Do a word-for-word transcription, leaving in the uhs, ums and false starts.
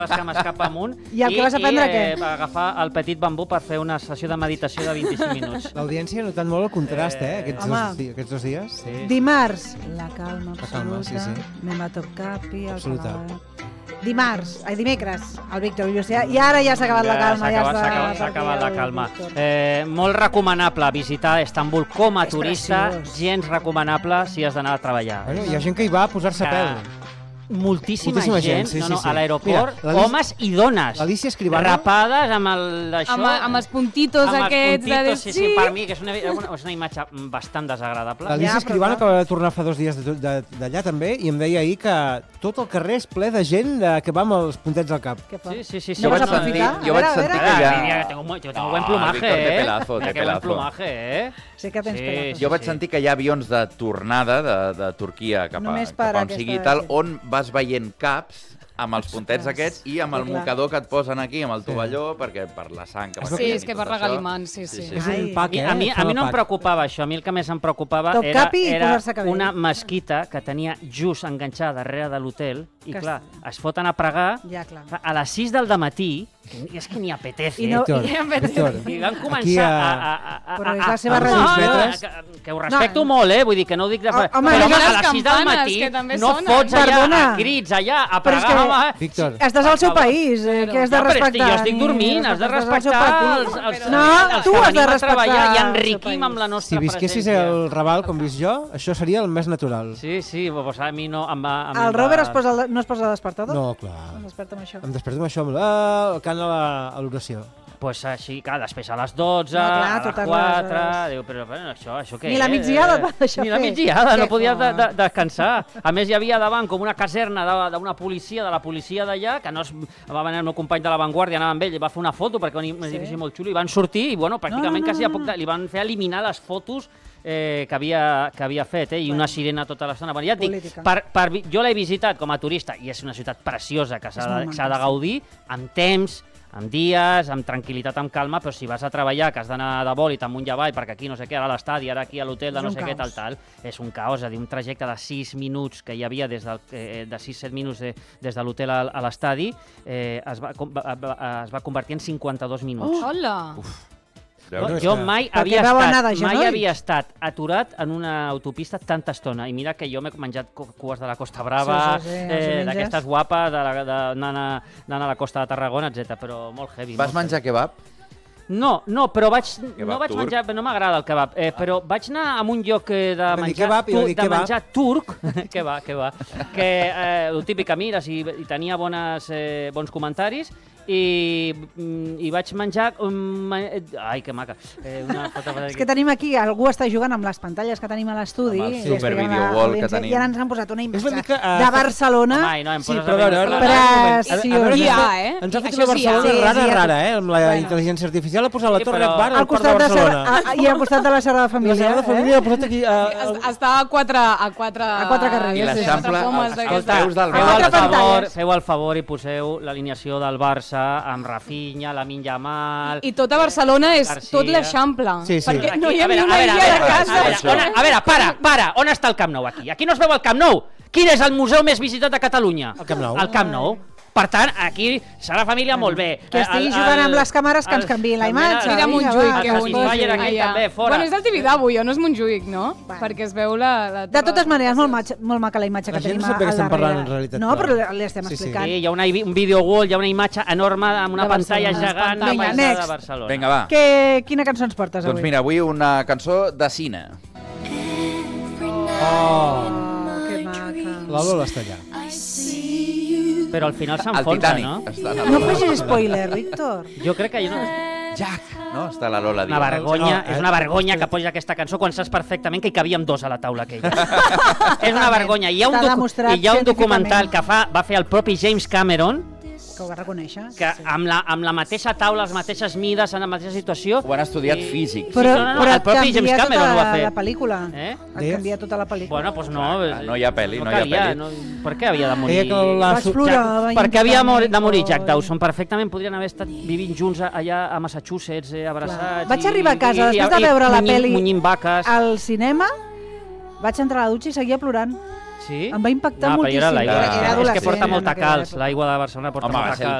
les cames cap amunt I el que vas aprendre, i, què? eh, agafar el petit bambú per fer una sessió de meditació de vint-i-cinc minuts. L'audiència ha notat molt el contrast, eh, aquests, Home. dos, di- aquests dos dies. Sí. Dimarts, la calma absoluta, La calma, sí, sí. anem a Top Capi, el Absoluta. Palau. Dimarts, ai, dimecres, el Víctor Villoceà, i ara ja s'ha acabat la calma. S'ha ja acabat, està s'ha acabat, per s'ha aquí acabat la el calma. Víctor. Eh, molt recomanable visitar Istanbul com a És turista, preciós. gens recomanable si has d'anar a treballar. Bueno, hi ha gent que hi va a posar-se a Que- pèl. Moltíssima, Moltíssima gent, gent, sí, no, sí, no, sí. a l'aeroport, Mira, l'Alicia- homes i dones, L'Alicia Escribano... rapades amb el d'això. Amb, amb els puntitos amb els aquests. puntitos, de... sí, sí, per mi, que és una, una, és una imatge bastant desagradable. L'Alicia Ja, Escribano, però que va tornar fa dos dies de- de- d'allà també, i em deia ahir que tot el carrer és ple de gent de, que va amb els puntets al cap. Què fa? Sí, sí, sí. sí. No Jo vas vaig aprofitar? sentir, jo A vaig veure, a sentir veure. que Mira, ja... mira, tengo, mu- yo tengo No, buen plumaje, Víctor, té eh? pelazo, té Mira, que buen pelazo. plumaje, eh? Sí que tens Sí, pelazos. Jo vaig sí. sentir que hi ha avions de tornada de, de Turquia cap a, Només cap per a on aquesta sigui i tal, gent. on vas veient caps amb els puntets Ostres. aquests i amb el Sí, clar. mocador que et posen aquí, amb el tovalló, perquè per la sang que va Sí, caient és i que tot per això. regalimant, sí, sí. És Ai. un pack, eh? A mi, a Fan mi el no em pack. preocupava això, a mi el que més em preocupava Top era, capi i era posar-se cabell. una mesquita que tenia just enganxada darrere de l'hotel i, Que clar, es foten a pregar Ja, clar. a les sis del dematí, que és que ni apetece, I no- Víctor, i- Víctor, i van començar aquí a... a- a, a, a, Però és a- la seva a- religió. no, no, que, que ho respecto No. molt, eh? Vull dir que no ho dic de... Oh, home, però mira home, a les les sis del campanes, matí que també no sonen. fots allà Perdona. a crits, allà, a Però és pregar, que- home. Víctor, Estàs al seu país, eh, que has de Ja, però és que respectar. jo estic dormint, has de Estàs al seu respectar país. els, els, No, els tu que has de venim a respectar treballar i el seu enriquim país. amb la si nostra visquessis presència. el Raval com visc jo, això seria el més natural. Sí, sí, pues a mi no... Em va, em El va- Robert es posa, el- no es posa despertador? No, clar. Es desperta amb això. Em desperto amb això, amb la- el cant a la- a l'oració. Pues així, clar, després a les dotze, No, clar, a les totes quatre... les- Diu, però, però això, això què Ni la és? migdiada et va deixar Ni la fer. migdiada, no Que podies de, de, fort. descansar. A més, hi havia davant com una caserna de- d'una policia, de la policia d'allà, que no es, va venir el meu company de la Vanguardia, anava amb ell, i va fer una foto perquè era un edifici molt xulo, i van sortir, i bueno, pràcticament No, no, quasi a no, poc de, li van fer eliminar les fotos eh, que, havia, que havia fet, eh, i una sirena tota l'estona. Bueno, ja et dic, Política. per, per, vi- jo l'he visitat com a turista, i és una ciutat preciosa que s'ha És de, molt s'ha de maca, sí. gaudir amb temps, amb dies, amb tranquil·litat, amb calma, però si vas a treballar, que has d'anar de bòlit amunt i avall, perquè aquí no sé què, ara a l'estadi, ara aquí a l'hotel de És no un sé què, tal, caos. tal, és un caos, és a dir, un trajecte de sis minuts que hi havia des del, eh, de sis set minuts de, des de l'hotel a, a l'estadi, eh, es, va, com- va, va, es va convertir en cinquanta-dos minuts. Oh, hola! Veus? No, és Jo que- mai Perquè havia, vau anar estat, de mai genolls. havia estat aturat en una autopista tanta estona. I mira que jo m'he menjat cu- cues de la Costa Brava, Sí, sí, sí, els eh, diumenges. d'aquestes guapes, de la- de- d'anar a- d'anar a la Costa de Tarragona, etcètera. Però molt heavy. Vas molt menjar kebab? No, no, però vaig, Kebab no vaig turc? menjar, no m'agrada el kebab, eh, però vaig anar a un lloc eh, de Va dir menjar, kebab i va tu- dir de kebab. menjar turc, que va, que va, que eh, el típic que mires i, i tenia bones, eh, bons comentaris, i, mm, i vaig menjar... Um, ai, que maca. Eh, una foto És que tenim aquí, algú està jugant amb les pantalles que tenim a l'estudi. Amb el i super expliquem a video wall que l'audiència, tenim. I ara ens han posat una És imatge una mica, eh, de Barcelona. Home, no, em Sí, poses però a a veure, veure... ara- Preciosa. a veure, Hi ens ha, ha- eh? Ens ha fet Això una sí hi ha. Barcelona Sí, rara, sí, rara, eh? Amb la Bueno. intel·ligència artificial ha posat la Sí, Torre però- Akbar al Al port de costat de Barcelona. Serra, i al costat de la Serra de La Família. Sagrada Família ha posat aquí... A, Es- Està a quatre... A quatre, A quatre carrers, I sí. l'Eixample, quatre pomes als- d'aquestes. als peus del Feu Quatre el, bar. favor, pantalles. feu el favor i poseu l'alineació del Barça amb Rafinha, Lamine Yamal... I tota Barcelona és Garcia. tot l'Eixample. Sí, sí. Perquè no Aquí, hi ha a ni veure, una a veure, illa a de veure, casa. A veure, on, a veure, para, para, on està el Camp Nou aquí? Aquí no es veu el Camp Nou. Quin és el museu més visitat de Catalunya? El Camp Nou. El Camp Nou. Per tant, aquí Sagrada Família molt bé. Que estigui jugant amb les càmeres que ens canviïn la imatge. Mira Vinga, Montjuïc, va, que que es bonic. posi. Satisfyer aquí Allà. també, fora. Bueno, és del Tibidabo, jo, no és Montjuïc, no? Bueno. Perquè es veu la... la De totes maneres, molt, maca, molt maca la imatge La que gent tenim no sap de què al estem darrere. parlant, en realitat, No, però- però li estem Sí, sí. explicant. Sí, hi ha una, un video wall, hi ha una imatge enorme amb una De pantalla Barcelona. gegant de Vinga, paisatge next. de Barcelona. Vinga, va. Que, quina cançó ens portes avui? Doncs mira, avui una cançó de cine. Oh, que maca. la Lola està allà. Però al final El s'enfonsa, Titanic. no? Està la No Lola. facis spoiler, Víctor. Jo crec que... Jo no... Jack, no? Està la Lola Una dient. vergonya, No, eh? és una vergonya que posis aquesta cançó quan saps perfectament que hi cabíem dos a la taula aquella. És una vergonya. Hi ha un, Està docu demostrat i hi ha un científicament. documental que fa, va fer el propi James Cameron, Que ho va reconèixer. que amb la, amb la mateixa taula, les mateixes mides, en la mateixa situació... Ho han estudiat I- físics. Però, no, no, no, però el et propi James canvia Cameron ho va tota fer. la pel·lícula. Eh? Et Deies? canvia tota la pel·lícula. Bueno, doncs no... Clar, no hi ha pel·li, no hi ha calia, pel·li. No, per què havia de morir? Deia que la Vaig su- plorar, Jack- vaig Per què havia mor de morir intentar- Jack Dawson? Perfectament podrien haver estat vivint junts allà a Massachusetts, eh, abraçats... Vaig i- arribar a casa i- després de i- veure la munyint- pel·li munyint vaques... al cinema, vaig entrar a la dutxa i seguia plorant. Sí? Em va impactar No, però jo era moltíssim. l'aigua. Era És que adolescent porta en molta aquella calç. època. L'aigua de Barcelona porta Home, va molta ser el calç.